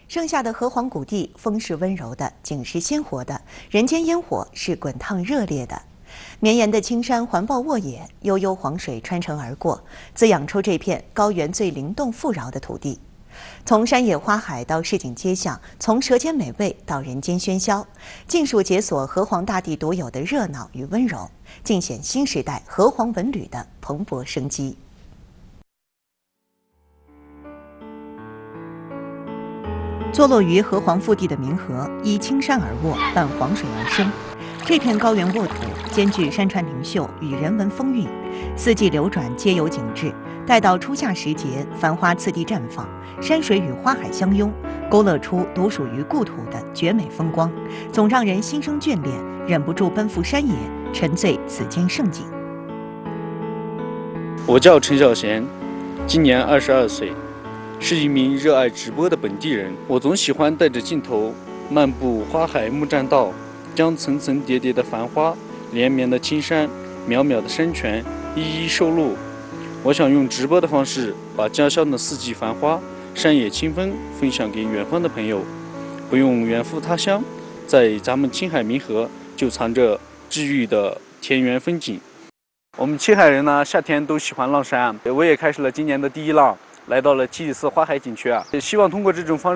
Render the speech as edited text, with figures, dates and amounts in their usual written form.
盛夏的河湟谷地，风是温柔的，景是鲜活的，人间烟火是滚烫热烈的。绵延的青山环抱沃野，悠悠黄水穿城而过，滋养出这片高原最灵动富饶的土地。从山野花海到市井街巷，从舌尖美味到人间喧嚣，尽数解锁河湟大地独有的热闹与温柔，尽显新时代河湟文旅的蓬勃生机。坐落于河湟腹地的冥河，依青山而卧，伴黄水而生。这片高原沃土兼具山川灵秀与人文风韵，四季流转皆有景致。待到初夏时节，繁花次第绽放，山水与花海相拥，勾勒出独属于故土的绝美风光，总让人心生眷恋，忍不住奔赴山野，沉醉此间盛景。 我叫陈小贤，今年22岁，是一名热爱直播的本地人。我总喜欢带着镜头漫步花海木栈道，将层层叠叠的繁花、连绵的青山、渺渺的山泉一一收录。我想用直播的方式，把家乡的四季繁花、山野清风分享给远方的朋友。不用远赴他乡，在咱们青海冥河就藏着治愈的田园风景。我们青海人呢，夏天都喜欢浪山，我也开始了今年的第一浪，来到了7.4花海景区啊，也希望通过这种方式